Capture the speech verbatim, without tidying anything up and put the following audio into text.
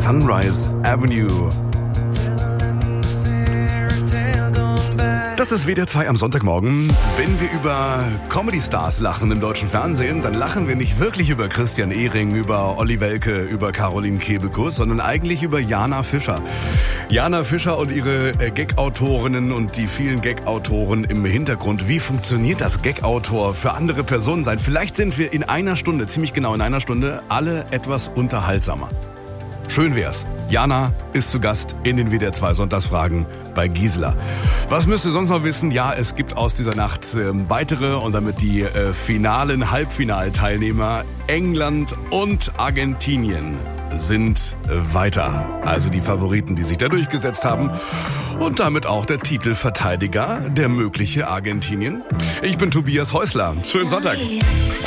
Sunrise Avenue. Das ist W D R zwei am Sonntagmorgen. Wenn wir über Comedy-Stars lachen im deutschen Fernsehen, dann lachen wir nicht wirklich über Christian Ehring, über Olli Welke, über Caroline Kebekus, sondern eigentlich über Jana Fischer. Jana Fischer und ihre Gag-Autorinnen und die vielen Gag-Autoren im Hintergrund. Wie funktioniert das, Gag-Autor für andere Personen sein? Vielleicht sind wir in einer Stunde, ziemlich genau in einer Stunde, alle etwas unterhaltsamer. Schön wär's. Jana ist zu Gast in den W D R zwei Sonntagsfragen bei Gisela. Was müsst ihr sonst noch wissen? Ja, es gibt aus dieser Nacht äh, weitere und damit die äh, finalen Halbfinalteilnehmer. England und Argentinien sind äh, weiter. Also die Favoriten, die sich da durchgesetzt haben. Und damit auch der Titelverteidiger, der mögliche Argentinien. Ich bin Tobias Häusler. Schönen Sonntag.